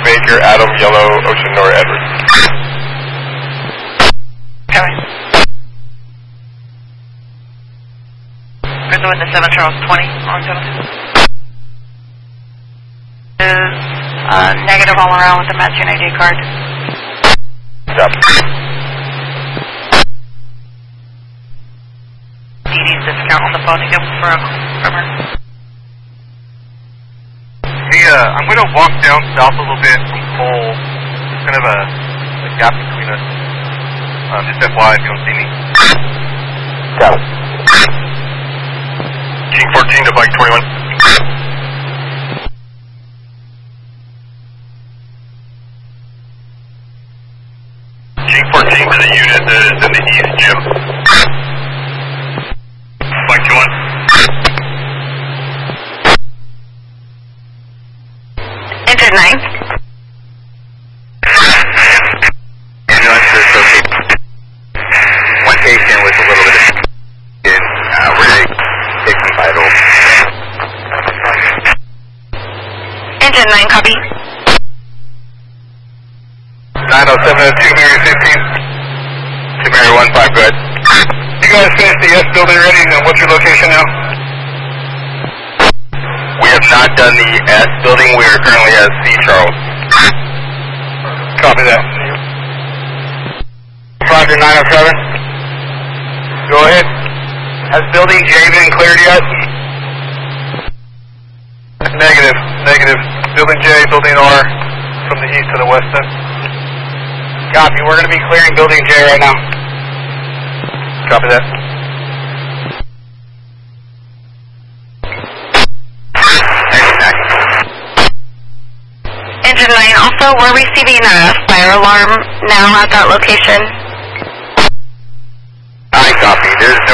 Baker, Adam, Yellow, Ocean, Nora, Edwards. Okay. We're doing the 7 Charles 20 on 7. Is negative all around with the matching ID card. Yep. Dee Dee's discount on the phone to give from her. Hey, I'm going to walk down south a little bit from Cole. There's kind of a gap between us. Just FYI if you don't see me. Got it. King 14 to bike 21. King 14 to the unit that is in the east, Jim. Bike 21. Engine 9. One patient with a little bit of we're going to take some vital. Engine 9, copy. 90702, Mary 15. To Mary 15, go ahead. You guys finished the S building already, and what's your location now? We have not done the S building, we are currently at C, Charles. Copy that. Roger, 907. Go ahead. Has building J been cleared yet? Negative, negative. Building J, building R, from the east to the west then. Copy, we're going to be clearing building J right now. Copy that. Engine 9, also we're receiving a fire alarm now at that location. I copy. There's no